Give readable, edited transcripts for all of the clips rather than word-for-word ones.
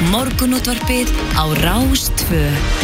Morgunútvarpið á Rás 2.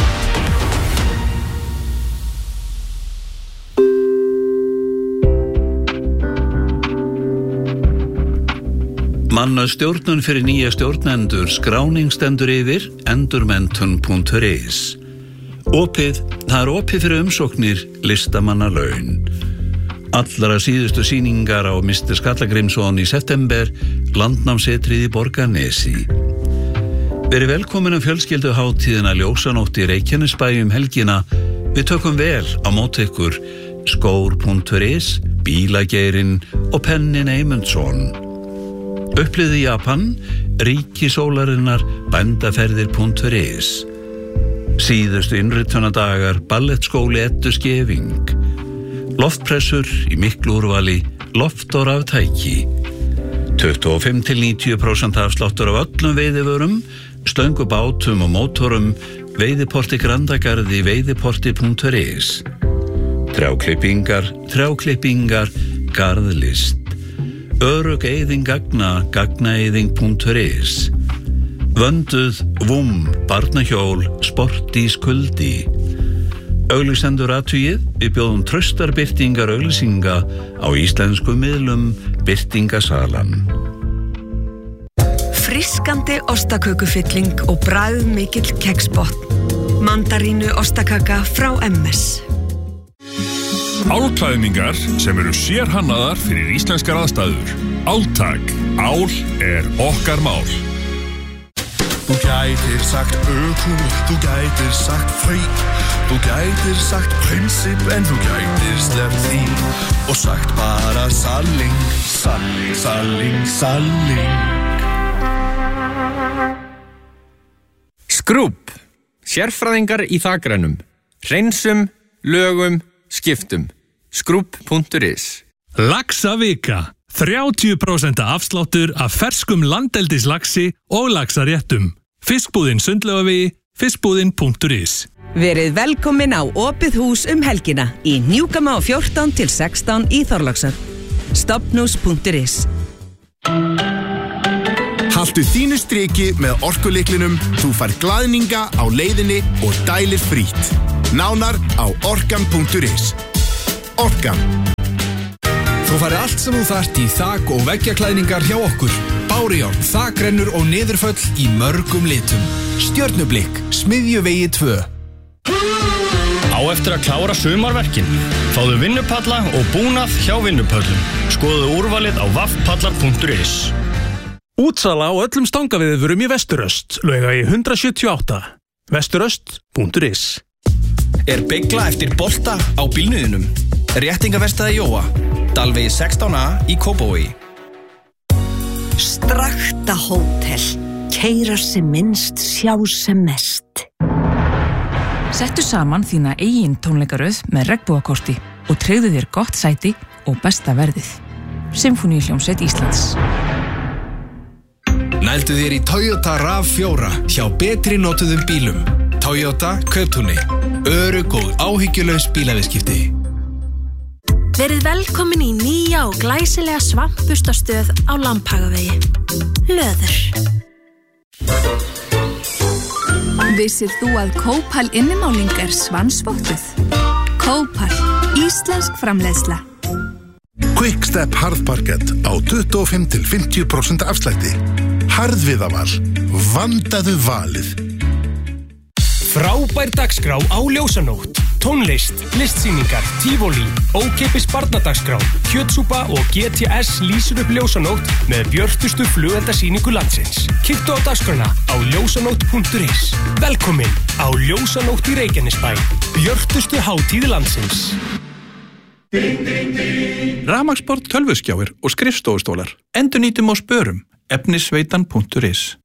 Manna stjórnun fyrir nýja stjórnendur, skráning stendur yfir endurmenntun.is. Opið, það er opið fyrir umsóknir listamanna laun. Allra síðustu sýningar á Mr. Skallagrímsson í september, landnámsetrið í Borgarnesi. Verið velkomin fjölskylduhátíðina Ljósanótt í Reykjanesbæ helgina. Við tökum vel á móti ykkur skór.is, bílageirinn og pennin Eymundsson. Upplýði Japan, ríkisólarinnar, bændaferðir.is. Síðustu innritunadagar, ballettskóli Eddu Skeving. Loftpressur í miklu úrvali, loft og raftæki. 25-90% afsláttur af öllum veiðivörum, stöngubátum og mótorum, veiðiporti Grandagarði, veiðiporti.is. Trjáklippingar, garðlist. Örugg eyðing gagnaeyðing.is. Vönduð, barnahjól, sportís kuldi. Auglýsendur athugið, við bjóðum traustar birtingar auglýsinga á íslenskum miðlum, birtingasalan. Frískandi ostakökufylling og bragðmikill keksbotn. Mandarínu ostakaka frá MS. Álklæðningar sem eru sérhannaðar fyrir íslenskar aðstæður. Áltak. Ál er okkar mál. Þú gætir sagt ökum, þú gætir sagt freak, þú gætir sagt prinsip, en þú gætir sleppt því og sagt bara salling, salling, salling, salling. Skrúbb. Sérfræðingar í þakrennum. Hreinsum, lögum, skiptum. Skrúbb.is. Laxavika. 30% afsláttur af ferskum landeldislaxi og laxaréttum. Fiskbúðin Sundlaugavegi, fiskbúðin.is. Verið velkomin á opið hús helgina í Hnjúkamá 14-16 í Þorlákshöfn. Stofnhús.is. Haltu þínu striki með orkulyklinum, þú fær glaðninga á leiðinni og dælir frítt. Nánar á orkan.is. Orkan. Þú farið allt sem þú þarft í þak- og veggjaklæðningar hjá okkur. Bárujárn, þakrennur og niðurföll í mörgum litum. Stjörnublikk, Smiðjuvegi 2. Á eftir að klára sumarverkin. Fáðu vinnupalla og búnað hjá vinnupöllum. Skoðu úrvalið á vaffpallar.is. Útsala á öllum stangaviðvörum í Vesturöst, Laugavegi 178. Vesturöst.is. Er beygla eftir bolta á bílnuðinum? Réttingaverstaði Jóa, Dalvegi 16A í Kópavogi. Strakta hótel. Keyra sem minnst, sjá sem mest. Settu saman þína eigin tónleikaröð með regnbogakorti og tryggðu þér gott sæti og besta verðið. Sinfóníuhljómsveit Íslands. Nældu þér í Toyota RAV4 hjá betri notuðum bílum. Toyota Kauptúni. Örugg og áhyggjulaus bílaviðskipti. Verið velkomin í nýja og glæsilega svampbustastöð á Lambhagavegi. Löður. Vissir þú að Kópal innimáling svansvottuð? Kópal, íslensk framleiðsla. Quickstep harðparkett á 25-50% afslætti. Harðviðaval, vandaðu valið. Frábær dagskrá á Ljósanótt. Tónlist, listsýningar, tívolí, ókeypis barnadagskrá, kjötsúpa og GTS lýsir upp Ljósanótt með björtustu flugeldasýningu landsins. Kíktu á dagskrána á ljósanótt.is. Velkomin á Ljósanótt í Reykjanesbæ, björtustu hátíð landsins. Rafmagnsport, tölvuskjáir og skrifstofustólar. Endurnýtum á spörum. efnisveitan.is.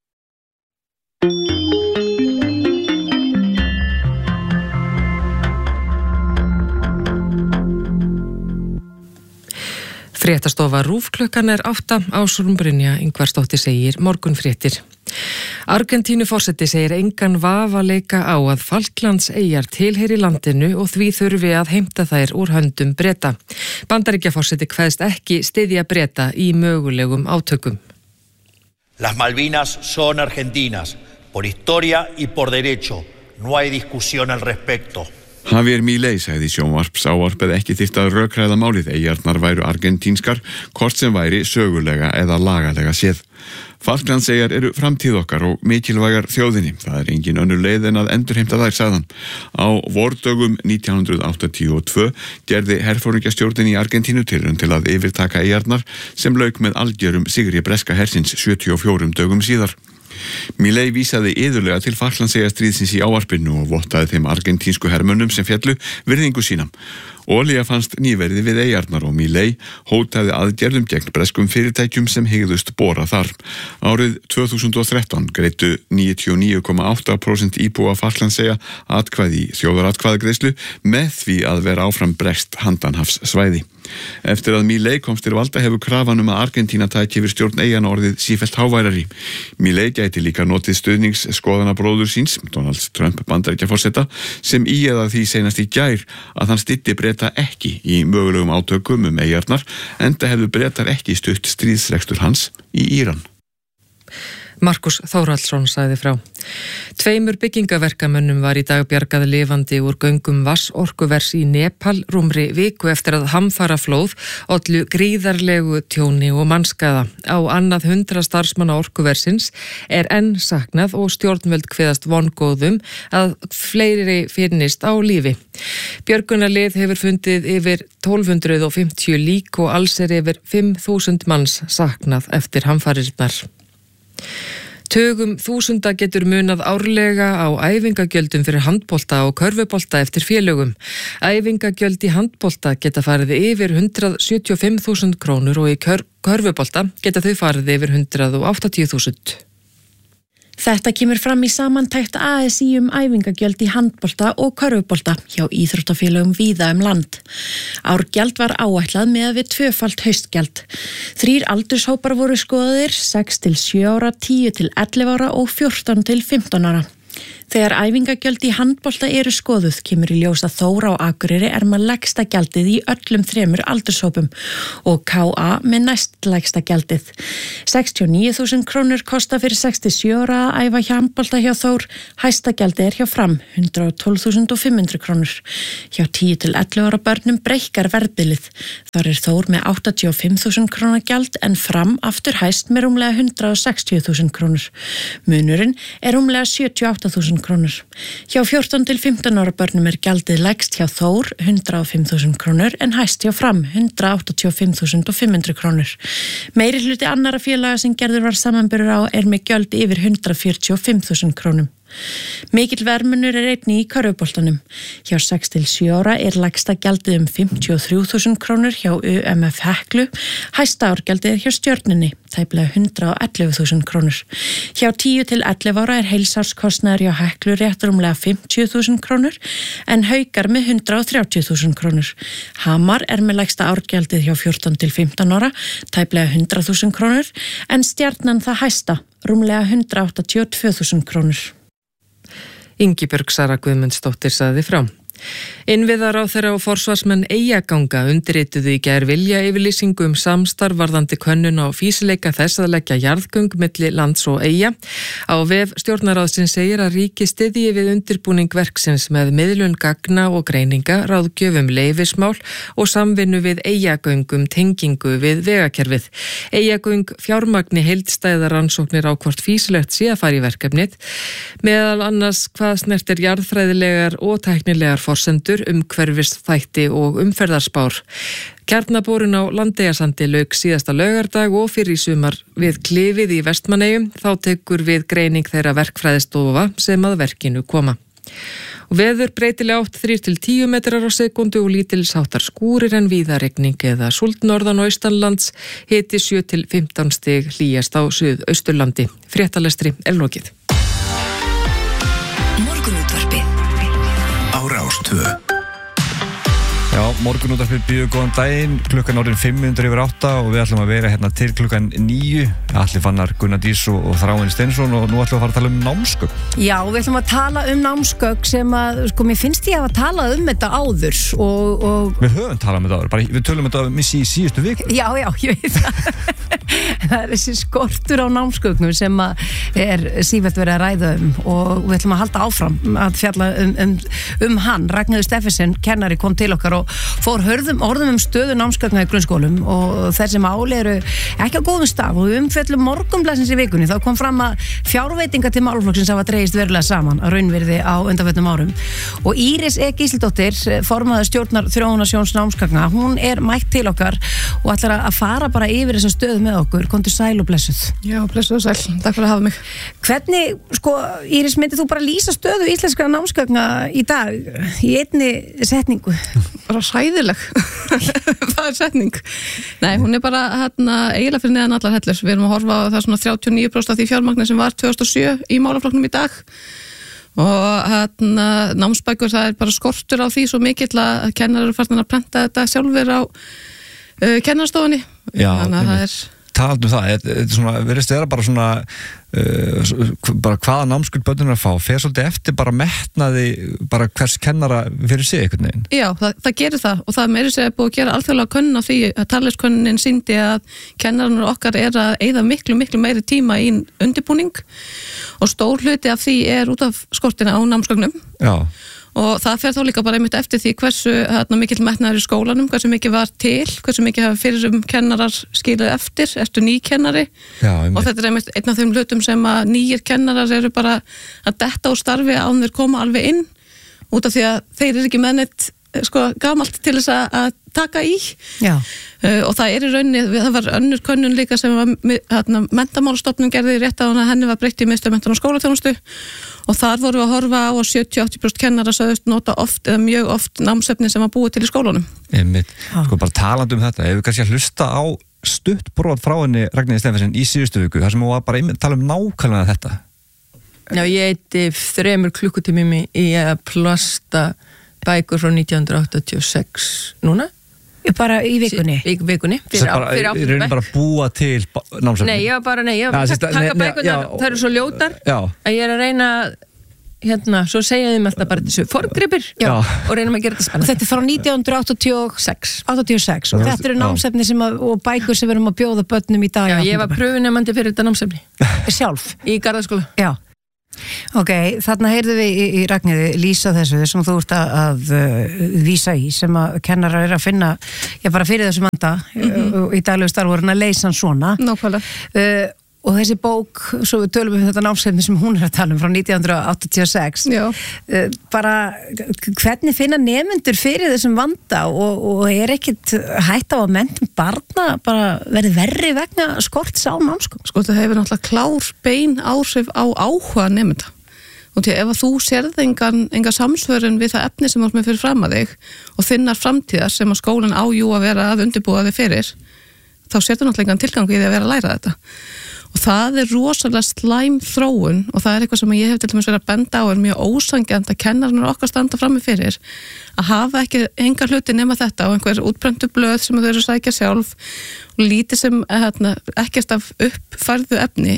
Fréttastofa RÚV klukkan 8, Ásrún Brynja Ingvarsdóttir segir morgunfréttir. Argentínuforseti segir engan vafa leika á að Falklandseyjar tilheyri landinu og því þurfi að heimta þær úr höndum Breta. Bandaríkjaforseti kveðst ekki styðja Breta í mögulegum átökum. Las Malvinas son argentinas. por historia y por derecho. No hay discusión al respecto. Javier Milei sagði sjónvarpsávarpið ekki þyrfti að rökræða málið, eyjarnar væru argentínskar, hvort sem væri sögulega eða lagalega séð. Falklandseyjar eru framtíð okkar og mikilvægar þjóðinni. Það engin önnur leið en að endurheimta þær, sagðan. Á vordögum 1982 gerði herforingjastjórnin í Argentínu tilraun til að yfirtaka eyjarnar sem lauk með algjörum sigri breska hersins 74 dögum síðar. Milei vísaði iðulega til Falklandseyjastríðsins í ávarpinu og vottaði þeim argentínsku hermönnum sem féllu virðingu sína. Olía fannst nýverði við eyjarnar og Milei hótaði aðgerðum gegn breskum fyrirtækjum sem hygðust bora þar. Árið 2013 greiddu 99,8% íbúa Falklandseyja atkvæði í þjóðaratkvæðagreiðslu með því að vera áfram breskt handanhafssvæði. Eftir að Milei komst til valda hefur krafan að Argentína tæki yfir stjórn eyjana orðið sífellt háværari. Milei gæti líka notið stuðnings skoðanabróður síns, Donald Trump Bandaríkjaforseta, sem íeða því seinast í gær að hann styddi Breta ekki í mögulegum átökum eyjarnar, enda hefðu Bretar ekki stutt stríðsrekstur hans í Íran. Markus Þórhallsson sagði frá. 2 byggingaverkamönnum var í dag bjargað lifandi úr göngum vatnsorkuvers í Nepal rúmri viku eftir að hamfaraflóð ollu gríðarlegu tjóni og mannskaða. Á annað 100 starfsmanna orkuversins enn saknað og stjórnvöld kveðast vongóðum að fleiri finnist á lífi. Björgunarlið hefur fundið yfir 1250 lík og alls yfir 5.000 manns saknað eftir hamfarirnar. Tugum þúsunda getur munað árlega á æfingagjöldum fyrir handbolta og körfubolta eftir félögum. Æfingagjöld í handbolta geta farið yfir 175.000 krónur og í körfubolta geta þau farið yfir 180.000. Þetta kemur fram í samantekt ASÍ æfingagjöld í handbolta og körfubolta hjá íþróttafélögum víða land. Árgjald var áætlað með við 2-falt haustgjald. 3 aldurshópar voru skoðaðir, 6 til 7 ára, 10 til 11 ára og 14 til 15 ára. Þegar æfingagjöld í handbolta eru skoðuð kemur í ljós að Þór á Akureyri með lægsta gjaldið í öllum 3 aldurshópum og KA með næstlægsta gjaldið. 69.000 krónur kosta fyrir 67 ára að æfa handbolta hjá Þór, hæsta gjaldið hjá Fram 112.500 krónur. Hjá 10 til 11 ára börnum breikkar verðbilið. Þar Þór með 85.000 krónar gjald en Fram aftur hæst með rúmlega 160.000 krónur. Munurinn rúmlega 78.000 krónur. Hjá 14 til 15 ára börnum gjaldið lægst hjá Þór 105.000 krónur en hæst hjá Fram 185.500 krónur. Meiri hluti annara félaga sem gerður var samanburður á með gjöld yfir 145.000 krónum. Mikill verðmunur einnig í körfuboltanum. Hjá 6 til 7 ára lægsta gjaldið 53.000 krónur hjá UMF Heklu, hæsta árgjaldið hjá Stjörnunni, tæplega 111.000 krónur. Hjá 10 til 11 ára heilsárskostnaður hjá Heklu rétt rúmlega 50.000 krónur en Haukar með 130.000 krónur. Hamar með lægsta árgjaldið hjá 14 til 15 ára, tæplega 100.000 krónur en Stjarnan það hæsta, rúmlega 182.000 krónur. Ingibjörg Sara Guðmundsdóttir sagði frá. Innviðaráðherra og forsvarsmenn Eyjaganga undirrituðu í gær viljayfirlýsingu samstarf varðandi könnun á fýsileika þess að leggja jarðgöng milli lands og Eyja. Á vef stjórnarráðsins segir að ríki styðji við undirbúning verksins með miðlun gagna og greininga, ráðgjöf leyfismál og samvinnu við Eyjagöngum tengingu við vegakerfið. Eyjagöng fjármagni heildstæðar rannsóknir á hvort fýsilegt sé að fara í verkefnið, meðal annars hvað snertir jarðfræðilegar og tæknilegar forsendur, umhverfisþætti og umferðarspár. Kjarnaborun á Landeyjasandi lauk síðasta laugardag og fyrir í sumar við Klifið í Vestmannaeyjum. Þá tekur við greining þeirra verkfræðistofa sem að verkinu koma. Og veður breytilega átt 3 til 10 metrar á sekundu og lítilsháttar skúrir en víða rigning eða súld norðan og austanlands, hiti 7 til 15 stig, hlýjast á suðausturlandi. Fréttalestri lokið. Morgunútvarpið á Rás 2. Já, Morgunútvarpið býður góðan daginn, klukkan orðin 5:08 og við ætlum að vera hérna til klukkan 9. Allir Fannar, Gunnar Dís og Þráinn Steinsson og nú ætlum við að fara að tala um námsgögn. Já, við ætlum að tala um námsgögn sem að, sko, mér finnst ég að hafa talað um þetta áður og... Við höfum talað um þetta áður, við tölum um þetta í síðustu viku. Já, ég veit það. Það er þessi skortur á námsgögnum sem að er sífellt verið að ræða og við ætlum að halda áfram að fjalla um hann. Ragnheiður Steffensen, kennari, kom til okkar og fór orðum stöðu námsgagna í grunnskólum og þeir sem áli eru ekki á góðum staf og við umfjöllum Morgunblaðsins í vikunni. Þá kom fram að fjárveitingar til málaflokksins hafa dregist verulega saman að raunvirði á undanförnum árum og Íris E. Gísladóttir, formaður stjórnar Þróunarsjóðs námsgagna, hún er mætt til okkar og ætlar að fara bara yfir þessa stöðu með okkur. Komdu sæl og blessuð. Já, blessuð og sæl. Takk fyrir að hafa mig. Hvernig, sko, Íris, myndið þú bara lýsa stöðu íslenskra námsgagna í dag í einni setningu? Bara hræðileg. Það er setning. Nei, hún er bara eiginlega fyrir neðan allar hellur. Við erum að horfa á það svona 39% af því fjármagni sem var 2007 í málaflokknum í dag og námsbækur, það er bara skortur á því svo mikill að kennarar eru farnir að prenta þetta sjálfur á kennarastofunni. Já, þannig að það er talað um það, þetta svona, verðist vera bara svona bara hvaða námsgögn börnum að fá, fer svolítið eftir bara metnaði bara hvers kennara fyrir sig einhvern veginn. Já, það gerir það og það meiri segja búið að gera alþjóðlega könnun á því að talleiskönnunin sýndi að kennararnir okkar er að eyða miklu meiri tíma í undirbúning og stór hluti af því er út af skortina á námsgögnum. Já. Og það fer þá líka bara einmitt eftir því hversu mikill metnaður í skólanum, hversu mikið var til, hversu mikið hafa fyrir kennarar skilið eftir, ertu ný kennari. Já, og þetta er einmitt einn af þeim hlutum sem að nýjir kennarar eru bara að detta úr starfi án þeir koma alveg inn út af því að þeir eru ekki með neitt gamalt til þess að taka í. Já. Og það er í rauninni, það var önnur könnun líka sem Menntamálastofnun gerði rétt á hana, henni var breytt í Miðstöð menntunar og skólaþjónustu og þar vorum við að horfa á 70-80% kennara sögðust nota oft eða mjög oft námsefni sem var búið til í skólanum. Einmitt, bara talandi um þetta, ef við kannski að hlusta á stutt brot frá henni Ragnheiði Steffensen í síðustu viku, þar sem hún var bara að tala um nákvæmlega þetta. Já, ég eitti 3 klukkutímum í að plasta bækur frá 1986 núna. Bara í vikunni? Í vikunni. Fyrir raunin bara búa til námsefni? Nei, ég var taka bækurnar, það eru svo ljótar að ég er að reyna svo segja þeim alltaf bara þessu forngripir og reynum að gera þetta spennandi. Þetta er frá 1986 og þetta eru námsefni og bækur sem við erum að bjóða börnum í dag. Já, ég var pröfunemandi fyrir þetta námsefni. Sjálf? Í Garðaskóla. Já. Ok, þarna heyrðum við í Ragnheiði lýsa þessu sem þú ert að vísa í sem að kennarar er að finna bara fyrir þessu vanda í daglegu starfvorinn að leysa hann svona. Nákvæmlega. Og þessi bók, svo við tölum um þetta námsefni sem hún er að tala um frá 1986 bara hvernig finna nemendur fyrir þessum vanda og er ekkit hætt á að menntun barna bara verið verri vegna skorts á námsgögn? Sko það hefur náttúrulega klár bein áhrif á áhuga nemenda og til ef að þú sérð enga samsvörun við það efni sem þú ert með fyrir fram að þig og þinnar framtíðar sem að skólan ájú að vera að undirbúa þig fyrir þá sérðu náttúrulega engan tilgang í því að vera að læra þetta. Og það er rosalega slæm þróun og það er eitthvað sem ég hef til dæmis verið að benda á er mjög ósangjant að kennarinn okkar standa frammi fyrir að hafa ekki engar hluti nema þetta og einhver útbrendu blöð sem þau eru að sækja sjálf og lítið sem ekkert af uppfærðu efni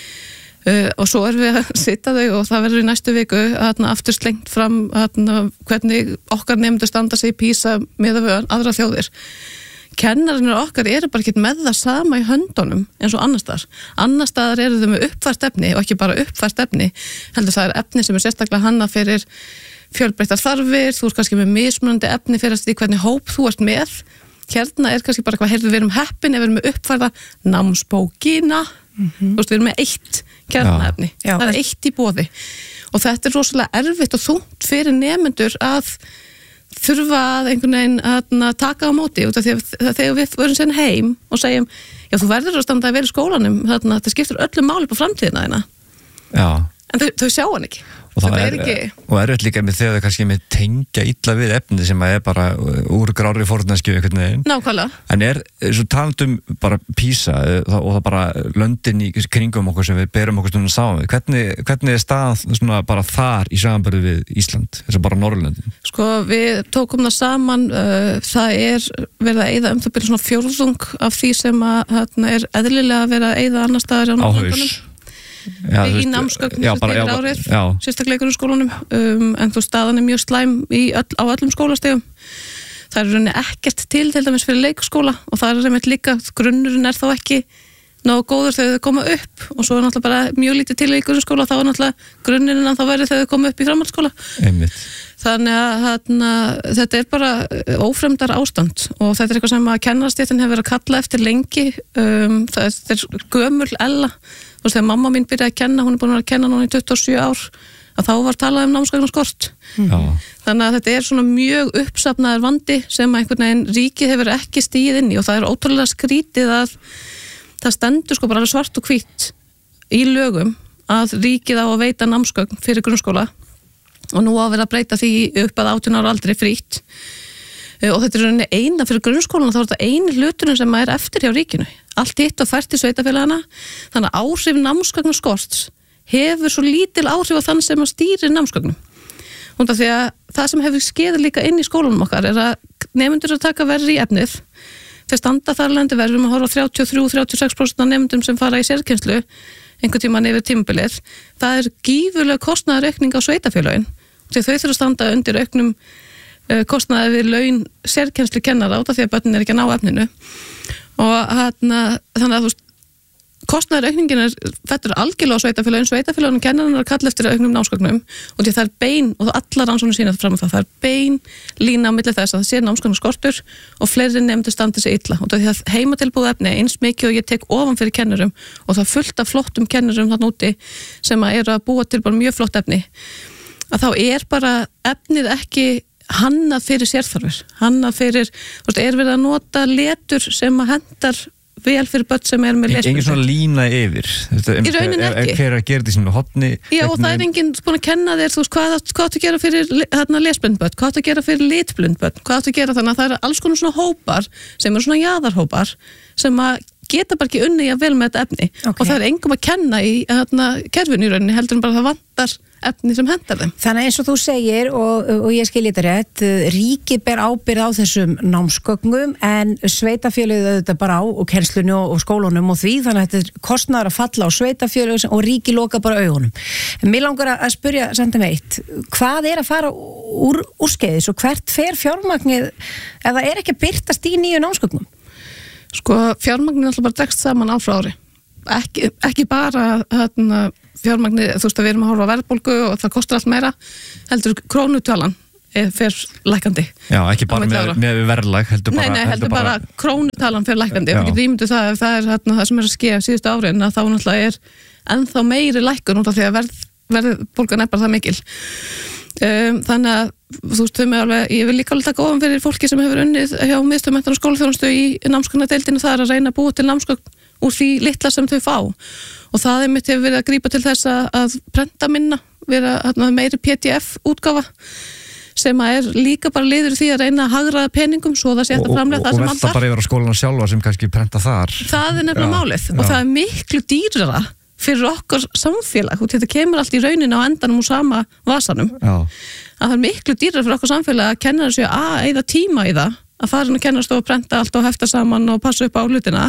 og svo erum við að sitja þau og það verður í næstu viku aftur slengt fram hvernig okkar nefndu standa sig í PISA miðað við aðra þjóðir. Kennarinnir okkar eru bara ekki með það sama í höndunum eins og annar staðar eru þau með uppfært efni og ekki bara uppfært efni heldur það er efni sem er sérstaklega hannað fyrir fjölbreyttar þarfir, þú ert kannski með mismunandi efni fyrir því hvernig hóp þú ert með hérna er kannski bara hvað heyrðu við erum heppin ef við erum með uppfærta námsbókina þú veist við erum með 1 kjarnaefni það er 1 í boði og þetta er rosalega erfitt og þungt fyrir nemendur að þurfa að einhvern veginn að taka á móti út af því að þegar við verum sen heim og segjum, já þú verður að standa að vera í skólanum það skiptir öllu máli på framtíðina þína en þau sjá hann ekki og það er líka með þegar það kannski með tengja illa við efni sem er bara úr grári fórneskju einhvern veginn. Nákvæmlega. En svo talandum bara PISA og það bara löndin í kringum okkur sem við berum okkur stundum saman við. Hvernig staðan svona bara þar í samanburði við Ísland, þess að bara Norðurlöndin? Sko, við tókum það saman, það verið að eyða það byrja svona fjórðung af því sem er eðlilega að vera að eyða annar staðar á Norðurlöndunum. Í námsgögn fyrir árið, sérstaklega í grunnskólanum, en þú staðan er mjög slæm á öllum skólastigum. Það er rauninni ekkert til dæmis fyrir leikskóla og það er einmitt líka, grunnurinn er þá ekki nógu góður þegar þau koma upp og svo er náttúrulega bara mjög lítið til í grunnskóla, þá er náttúrulega grunnurinn að þá verður þegar þau koma upp í framhaldsskóla. Einmitt. Þannig að þetta er bara ófremdar ástand og þetta er eitthvað sem að kennarastéttin hefur verið að kalla eftir lengi. Það er gömul Ella. Þú veist, þegar mamma mín byrjaði að kenna, hún er búin að kenna núna í 27 ár, að þá var talað námsgagnaskort. Þannig að þetta er svona mjög uppsafnaður vandi sem einhvern veginn ríkið hefur ekki stigið inn í og það er ótrúlega skrítið að það stendur sko bara svart og hvítt í lögum að ríkið á að veita námsgögn fyrir grunnskóla og nú á að vera að breyta því upp að 18 ára aldri frítt. Og þetta er rauninni eina fyrir grunnskólan og þá er þetta eini hluturinn sem er eftir hjá ríkinu. Allt hitt og fært í sveitafélagana, þannig að áhrif námsgagnaskorts hefur svo lítil áhrif á þann sem að stýri námsgagnum. Og því að það sem hefur skeið líka inn í skólanum okkar er að nemendur að taka verri í efnið. Þeir standa þar lendi verðum að horfa 33-36% af nemendum sem fara í sérkennslu einhvern tímann yfir tímabilið. Það er gífurlega kostnaðaraukning á sveitafélagin. Því þau þurfa að standa undir auknum kostnaði við laun sérkennslu kennara át af því að börnin er ekki að ná efninu og þannig að kostnaðaraukningin fettur algjörlega á sveitafélagin kennarinn er að kalla eftir auknum námsgögnum og því það er bein og allar rannsóknir sýna fram á það er bein lína á milli þess að það sé námsgagnaskortur og fleiri nemendur standi sig illa og því að heimatilbúið efni eins mikið og ég tek ofan fyrir kennurum og það fullt af flottum kennurum þarna úti sem eru að búa til bara mjög flott efni að þá er bara efnið ekki hannað fyrir sérþarfir, hannað fyrir, þú veist, er verið að nota letur sem að hendar vel fyrir börn sem er með lesblindu. Engin svona lína yfir. Í rauninni ekki. Hver að gera þetta sem hotni. Já, og það er enginn búin að kenna þér, þú veist, hvað áttu að gera fyrir lesblind börn, hvað áttu að gera fyrir litblind börn, hvað áttu að gera þannig að það eru alls konar svona hópar sem eru svona jaðarhópar sem að geta bara ekki unni að vel með þetta efni og það er engum að kenna í kerfinu í rauninni heldur en bara það vantar efni sem hendar þeim. Þannig eins og þú segir og ég skil þetta rétt, ríkið ber ábyrgð á þessum námsgögnum en sveitafélögðu auðvitað bara á og kennslunni og skólunum og því þannig að þetta er kostnaður að falla á sveitafélög og ríkið loka bara augunum. En mér langar að spyrja samt eitt, hvað er að fara úr skeiðis og hvert fer fjármagnið ef það er ekki að birtast í nýju námsgögnum? Sko, fjármagnið alltaf bara dregst saman á frá ári. Ekki bara fjármagnið, þú veist að við erum að horfa á verðbólgu og það kostar allt meira, heldur krónutalan fer lækkandi. Já, ekki bara með verðlag, heldur bara krónutalan fer lækkandi og ekki rýmdu það ef það er það sem er að skeið síðustu árin að þá náttúrulega er ennþá meiri lækkun út af því að verðbólgan er bara það mikil. Þannig að þú veist, ég vil líka alveg taka ofan fyrir fólki sem hefur unnið hjá miðstöð menntar og skólaþjónustu í námsgagnadeildinu það er að reyna að búa til námsgögn úr því litla sem þau fá og það einmitt hefur verið að grípa til þess að prenta minna, vera meiri PDF útgáfa sem að er líka bara liður því að reyna að hagraða peningum svo það sé hægt að framlega það sem vantar. Og velta bara yfir á skólana sjálfa sem kannski prenta þar. Það er nefnilega málið og það er miklu dýrara fyrir okkar samfélag og þetta kemur allt í rauninni á endanum úr sama vasanum. Já. Að það er miklu dýrara fyrir okkar samfélag að kennarar séu að eyða tíma í það að fara inn og kennarast og prenta allt og hefta saman og passa upp á hlutina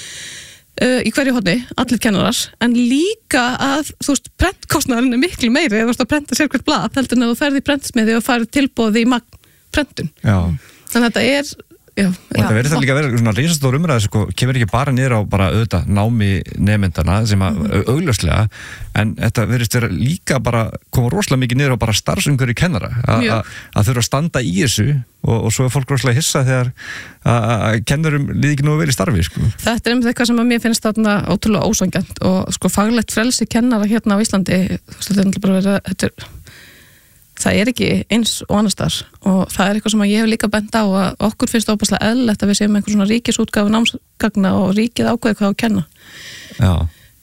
í hverju horni, allir kennarar en líka að, þú veist, prentkostnaðurinn er miklu meiri eða þú veist að prenta sér hvert blað heldur en að þú ferði í prentsmiði og farið tilboði í prentun. Já. Þannig að þetta er þetta verður það líka að vera svona risastór umræð kemur ekki bara niður á bara auðvitað námi nemendana sem að augljóslega en þetta verðist vera líka bara koma rosalega mikið niður á bara starfsumhverfi kennara að þurfa að standa í þessu og svo er fólk rosalega hissa þegar að kennurum líði ekki nú vel í starfi Þetta er einmitt eitthvað sem að mér finnst þarna ótrúlega ósanngjarnt og faglegt frelsi kennara hérna á Íslandi þetta er bara verið það er ekki eins og annars þar og það er eitthvað sem ég hef líka bent á að okkur finnst óbærslega eðlilegt að við séum einhver svona ríkisútgáfu námsgagna og ríkið ákveði hvað að kenna. Já.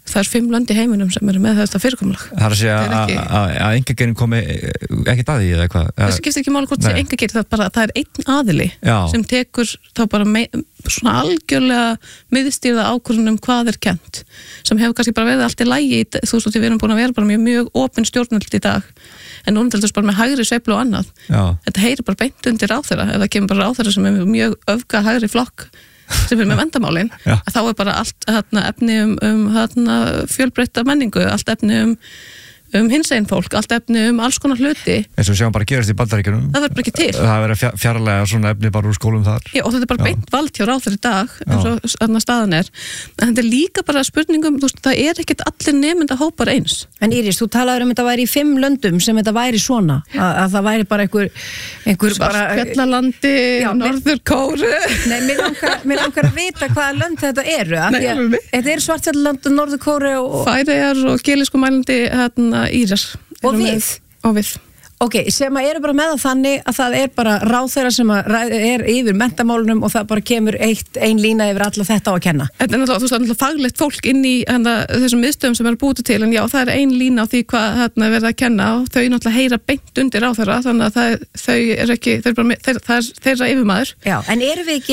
það 5 lönd í heiminum sem eru með þetta fyrirkomulag. Það er að segja að einkageirinn komi ekkert að því eða eitthvað? Það skiptir ekki máli hvort það einkageir, það er einn aðili sem tekur þá bara svona algjörlega miðstýrða ákvörðun hvað er kennt, sem hefur kannski bara verið allt í lagi, þú veist, við erum búin að vera bara mjög opin stjórnvöld í dag, en núna til þess bara með hægri sveiflu og annað. Þetta heyrir bara beint undir ráðherra, ef það kemur bara ráðherra sem er mjög öfga hægri flokk sem er með vandamálin, að þá er bara allt efni fjölbreytta menningu, allt efni hinsegin fólk, allt efni alls konar hluti. Eins og við sjáum bara gerast í Bandaríkjunum. Það verður bara ekki til. Það verður fjarlæga svona efni bara úr skólum þar. Já, og þetta er bara beint vald hjá ráðherra í dag, eins og staðan er. En þetta er líka bara spurningum, þú veist, það er ekkert allir nemendahópar eins. En Íris, þú talaður þetta væri í 5 löndum sem þetta væri svona, að það væri bara einhver Svartfjallalandi, Norður Kóru. Nei, mér langar að vita hvaða lönd þetta eru. Þetta er Svartfjallalandi, Norður Kóru og Færeyjar og Geiliskumælandi Írar. Og við. Ok, sem að eru bara með það þannig að það er bara ráðherra sem er yfir menntamálunum og það bara kemur ein lína yfir alla þetta á að kenna. Þetta er náttúrulega, þú veist, það er náttúrulega faglegt fólk inn í þessum miðstöðum sem eru búið til, en já, það er ein lína á því hvað verða að kenna og þau náttúrulega heyra beint undir ráðherra, þannig að þau er ekki, það er þeirra yfirmaður. Já, en erum við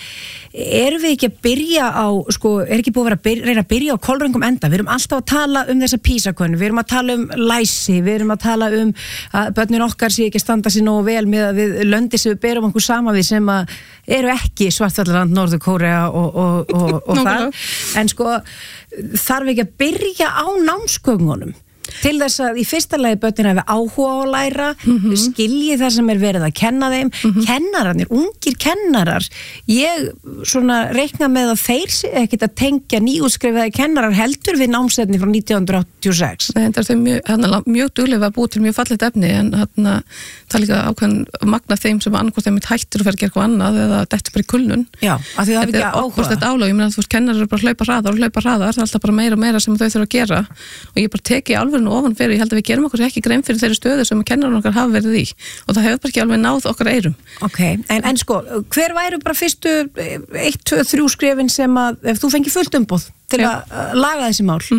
ekki að byrja á, sko, er ekki búið að reyna að byrja á kolröngum enda? Við erum alltaf að tala þessa PISA-könnu, við erum að tala læsi, við erum að tala að börnin okkar sé ekki standa sér nógu vel með að við löndi sem við berum okkur sama við sem að eru ekki Svartfjallaland, Norður Kórea og það. En sko, þarf ekki að byrja á námsgöngunum til þess að í fyrsta lagi börnin hafi áhuga á að læra, skilji það sem er verið að kenna þeim, kennararnir, ungir kennarar, ég svona reikna með að þeir sé ekkert að tengja nýútskrifaði kennarar heldur við námsefni frá 1986. Nei, það er mjög duglega að búið til mjög fallet efni, en það er líka ákveðin magna þeim sem annarkvæmt þeim hættur að vera að gera eitthvað annað eða þetta bara í kulnun. Já, af því það er ekki áhuga. Þetta álag, ég meina að þú veist, kennarar eru bara að hlaupa hraðar, það er alltaf bara meira sem þau þurfa að gera og ég bara teki alveg ofan fyrir, ég held að við gerum okkur ekki grein fyrir þeirri stöðu sem kennarinn okkar hafa verið í og það hefur bara ekki alveg náð okkar eyrum. Ok, en sko, hver væru bara fyrstu 1, 2, 3 skrefin sem að, ef þú fengir fullt umboð til að laga þessi mál,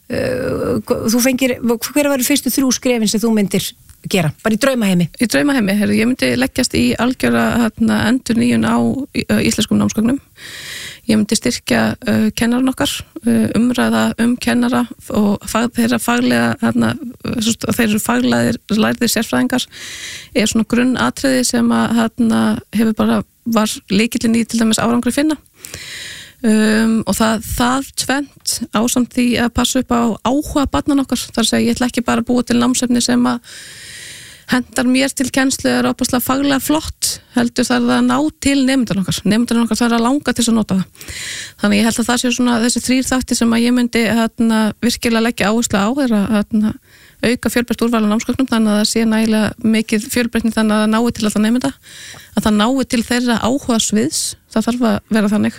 hver væru fyrstu 3 skrefin sem þú myndir gera, bara í draumaheimi? Í draumaheimi, ég myndi leggjast í algjöra endurnýjun á íslenskum námsgögnum. Ég myndi styrkja kennaran okkar, umræða kennara og þeirra faglega, þeir eru faglegir lærðir sérfræðingar, er svona grunnatriði sem að hefur bara var lykillinn í til dæmis árangri finna. Og það tvennt ásamt því að passa upp á áhuga barnan okkar, þar að segja ég ætla ekki bara að búa til námsefni sem að hendar mér til kennslu er opaslega faglega flott, heldur það að ná til nemendur okkar þarf að langa til að nota það. Þannig ég held að það sé svona þessi 3 þættir sem að ég myndi virkilega leggja áherslu á er að auka fjölbreytt úrval á námsgögnum, þannig að það sé nægilega mikið fjölbreytni, þannig að það nái til alltaf nemenda, að það nái til þeirra áhuga sviðs, það þarf að vera þannig